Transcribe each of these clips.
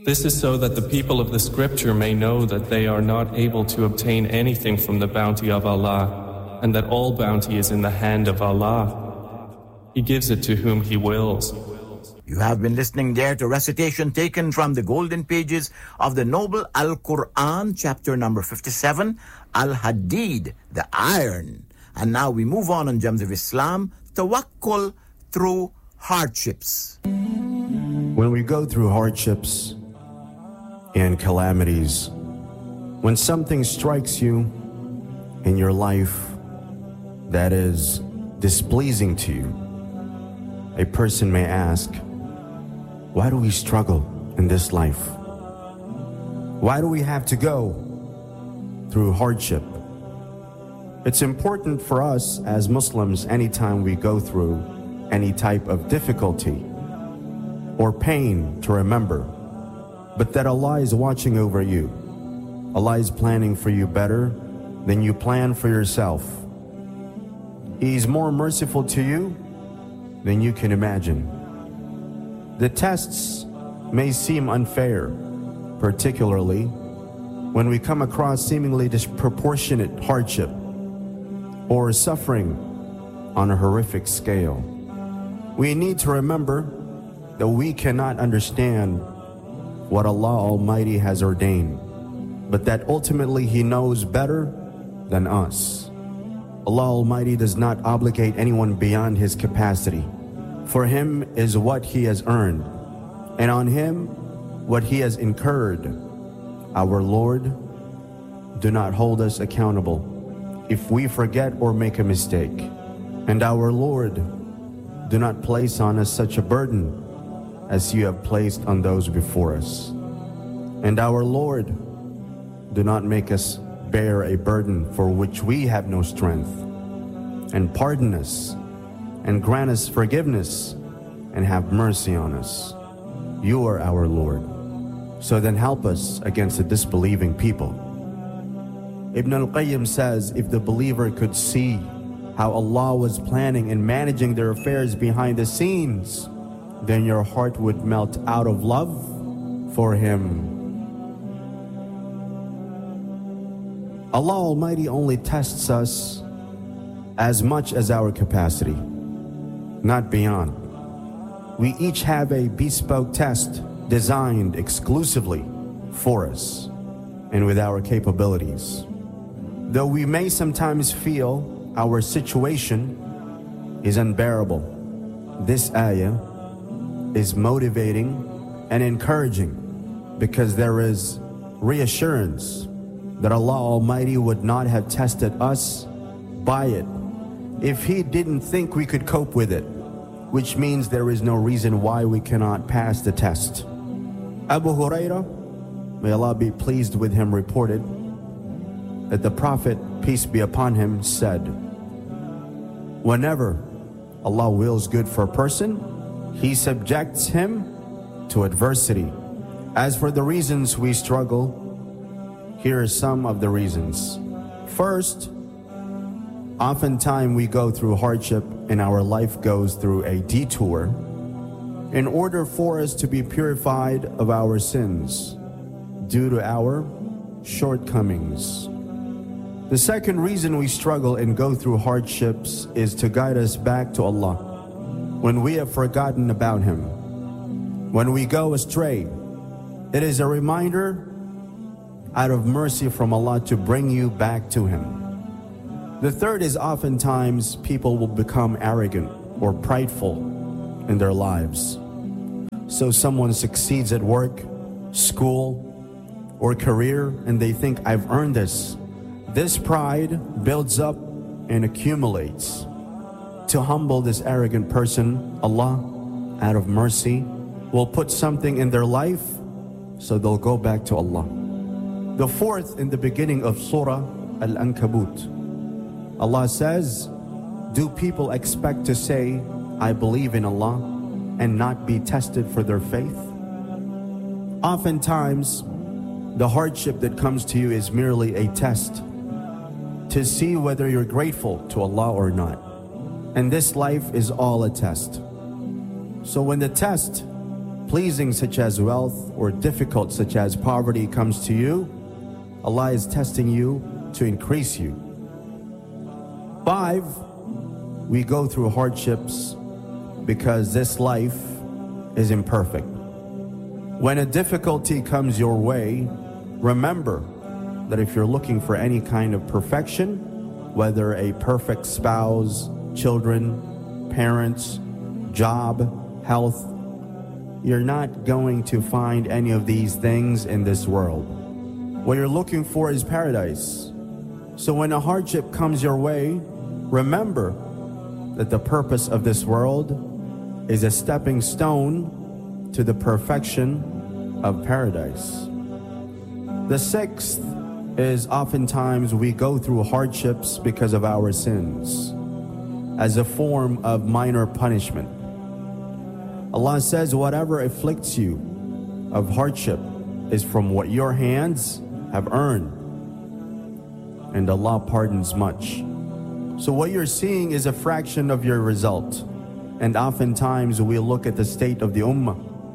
This is so that the people of the scripture may know that they are not able to obtain anything from the bounty of Allah, and that all bounty is in the hand of Allah. He gives it to whom He wills. You have been listening there to recitation taken from the golden pages of the noble Al-Quran, chapter number 57, Al-Hadid, the iron. And now we move on Gems of Islam, Tawakkul through hardships. When we go through hardships and calamities, when something strikes you in your life that is displeasing to you, a person may ask, why do we struggle in this life? Why do we have to go through hardship? It's important for us as Muslims, anytime we go through any type of difficulty or pain, to remember, but that Allah is watching over you. Allah is planning for you better than you plan for yourself. He is more merciful to you than you can imagine. The tests may seem unfair, particularly when we come across seemingly disproportionate hardship or suffering on a horrific scale. We need to remember that we cannot understand what Allah Almighty has ordained, but that ultimately He knows better than us. Allah Almighty does not obligate anyone beyond his capacity. For Him is what He has earned, and on Him what He has incurred. Our Lord, do not hold us accountable if we forget or make a mistake. And our Lord, do not place on us such a burden as You have placed on those before us. And our Lord, do not make us bear a burden for which we have no strength. And pardon us, and grant us forgiveness, and have mercy on us. You are our Lord. So then help us against the disbelieving people. Ibn al-Qayyim says, if the believer could see how Allah was planning and managing their affairs behind the scenes, then your heart would melt out of love for Him. Allah Almighty only tests us as much as our capacity, not beyond. We each have a bespoke test designed exclusively for us and with our capabilities. Though we may sometimes feel our situation is unbearable, this ayah is motivating and encouraging because there is reassurance that Allah Almighty would not have tested us by it if He didn't think we could cope with it, which means there is no reason why we cannot pass the test. Abu Hurairah, may Allah be pleased with him, reported that the Prophet, peace be upon him, said, whenever Allah wills good for a person, He subjects him to adversity. As for the reasons we struggle, here are some of the reasons. First, oftentimes we go through hardship and our life goes through a detour in order for us to be purified of our sins due to our shortcomings. The second reason we struggle and go through hardships is to guide us back to Allah when we have forgotten about Him. When we go astray, it is a reminder out of mercy from Allah to bring you back to Him. The third is oftentimes people will become arrogant or prideful in their lives. So someone succeeds at work, school, or career, and they think, I've earned this. This pride builds up and accumulates. To humble this arrogant person, Allah, out of mercy, will put something in their life so they'll go back to Allah. The fourth, in the beginning of Surah Al-Ankabut, Allah says, do people expect to say, I believe in Allah, and not be tested for their faith? Oftentimes, the hardship that comes to you is merely a test to see whether you're grateful to Allah or not. And this life is all a test. So when the test pleasing such as wealth or difficult such as poverty comes to you, Allah is testing you to increase you. 5, we go through hardships because this life is imperfect. When a difficulty comes your way, remember that if you're looking for any kind of perfection, whether a perfect spouse, children, parents, job, health, you're not going to find any of these things in this world. What you're looking for is paradise. So when a hardship comes your way, remember that the purpose of this world is a stepping stone to the perfection of paradise. The 6th is oftentimes we go through hardships because of our sins as a form of minor punishment. Allah says whatever afflicts you of hardship is from what your hands have earned, and Allah pardons much. So what you're seeing is a fraction of your result, and oftentimes we look at the state of the ummah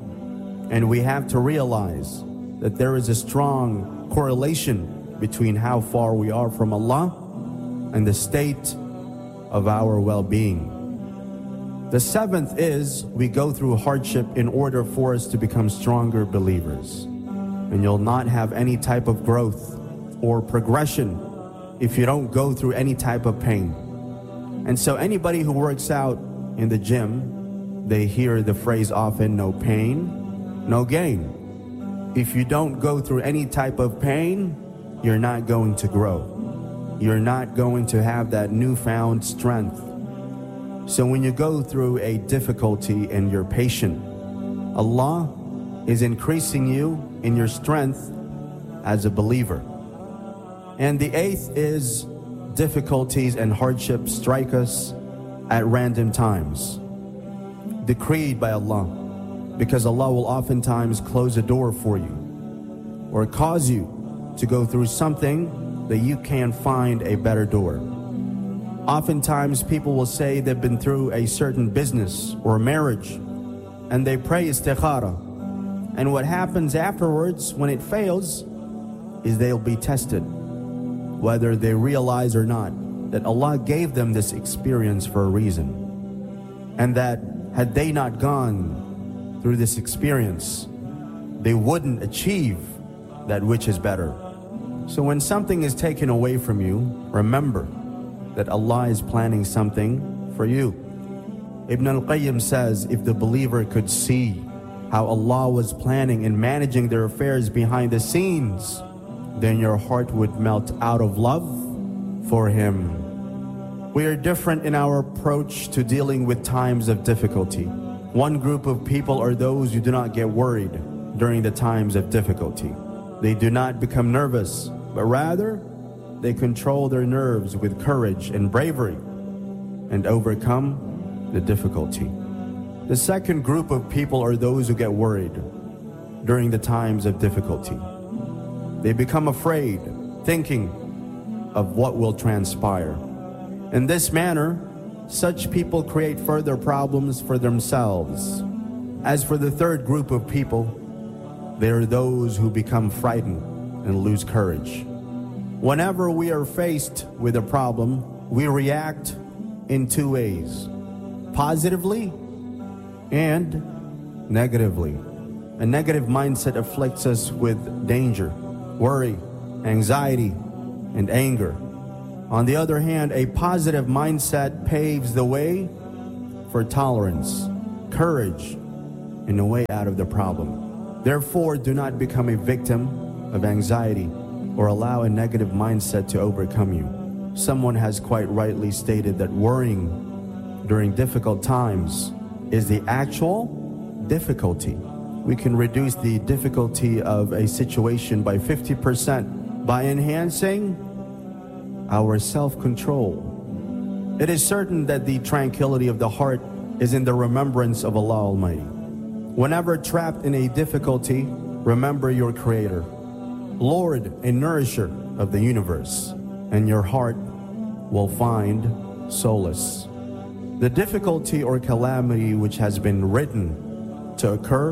and we have to realize that there is a strong correlation between how far we are from Allah and the state of our well-being. The 7th is we go through hardship in order for us to become stronger believers. And you'll not have any type of growth or progression if you don't go through any type of pain. And so anybody who works out in the gym, they hear the phrase often, no pain, no gain. If you don't go through any type of pain, you're not going to grow. You're not going to have that newfound strength. So when you go through a difficulty and you're patient, Allah is increasing you in your strength as a believer. And the 8th is difficulties and hardships strike us at random times, decreed by Allah, because Allah will oftentimes close a door for you or cause you to go through something that you can't find a better door. Oftentimes people will say they've been through a certain business or marriage and they pray istikhara. And what happens afterwards when it fails is they'll be tested, whether they realize or not, that Allah gave them this experience for a reason. And that had they not gone through this experience, they wouldn't achieve that which is better. So when something is taken away from you, remember that Allah is planning something for you. Ibn al-Qayyim says, if the believer could see how Allah was planning and managing their affairs behind the scenes, then your heart would melt out of love for Him. We are different in our approach to dealing with times of difficulty. One group of people are those who do not get worried during the times of difficulty. They do not become nervous, but rather they control their nerves with courage and bravery and overcome the difficulty. The second group of people are those who get worried during the times of difficulty. They become afraid, thinking of what will transpire. In this manner, such people create further problems for themselves. As for the third group of people, they are those who become frightened and lose courage. Whenever we are faced with a problem, we react in 2 ways, positively and negatively. A negative mindset afflicts us with danger, worry, anxiety, and anger. On the other hand, a positive mindset paves the way for tolerance, courage, and a way out of the problem. Therefore, do not become a victim of anxiety or allow a negative mindset to overcome you. Someone has quite rightly stated that worrying during difficult times is the actual difficulty. We can reduce the difficulty of a situation by 50% by enhancing our self-control. It is certain that the tranquility of the heart is in the remembrance of Allah Almighty. Whenever trapped in a difficulty, remember your Creator, Lord and Nourisher of the universe, and your heart will find solace. The difficulty or calamity which has been written to occur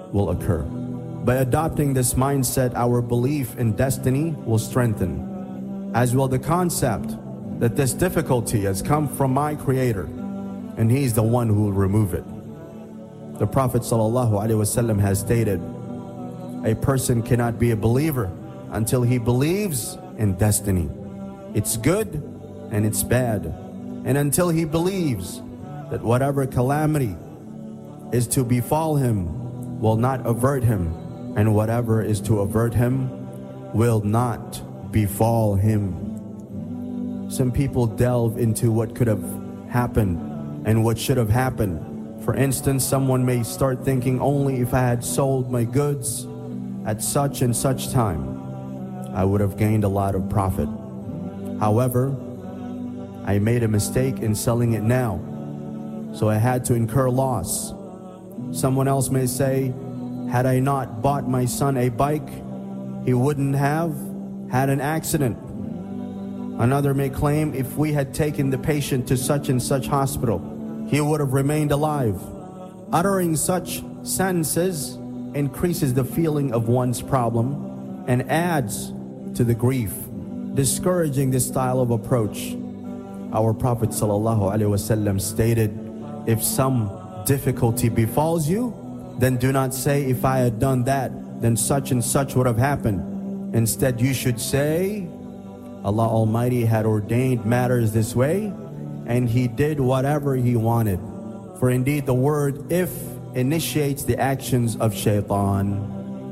will occur. By adopting this mindset, our belief in destiny will strengthen, as will the concept that this difficulty has come from my Creator, and He's the one who will remove it. The Prophet ﷺ has stated, a person cannot be a believer until he believes in destiny. It's good and it's bad. And until he believes that whatever calamity is to befall him will not avert him, and whatever is to avert him will not befall him. Some people delve into what could have happened and what should have happened. For instance, someone may start thinking, only if I had sold my goods at such and such time, I would have gained a lot of profit. However, I made a mistake in selling it now, so I had to incur loss. Someone else may say, had I not bought my son a bike, he wouldn't have had an accident. Another may claim, if we had taken the patient to such and such hospital, he would have remained alive. Uttering such sentences increases the feeling of one's problem and adds to the grief, discouraging this style of approach. Our Prophet ﷺ stated, if some difficulty befalls you, then do not say, if I had done that, then such and such would have happened. Instead, you should say, Allah Almighty had ordained matters this way, and He did whatever He wanted. For indeed, the word if initiates the actions of shaitan.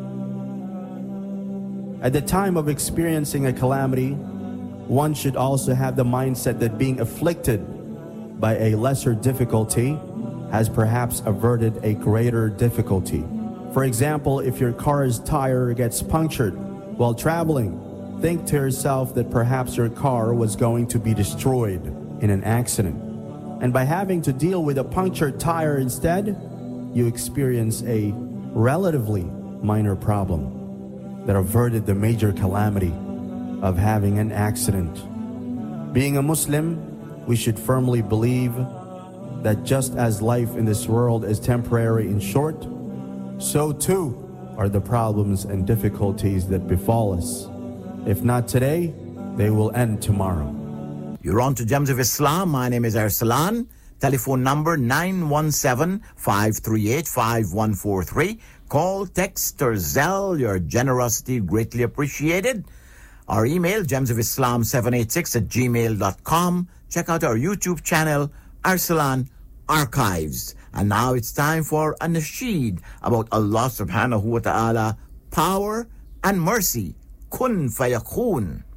At the time of experiencing a calamity, one should also have the mindset that being afflicted by a lesser difficulty has perhaps averted a greater difficulty. For example, if your car's tire gets punctured while traveling, think to yourself that perhaps your car was going to be destroyed in an accident. And by having to deal with a punctured tire instead, you experience a relatively minor problem that averted the major calamity of having an accident. Being a Muslim, we should firmly believe that just as life in this world is temporary and short, so too are the problems and difficulties that befall us. If not today, they will end tomorrow. You're on to Gems of Islam. My name is Arsalan. Telephone number 917-538-5143. Call, text, or Zelle. Your generosity greatly appreciated. Our email, gemsofislam786@gmail.com. Check out our YouTube channel, Arsalan Archives. And now it's time for a nasheed about Allah subhanahu wa ta'ala, power and mercy. Kun fayakun.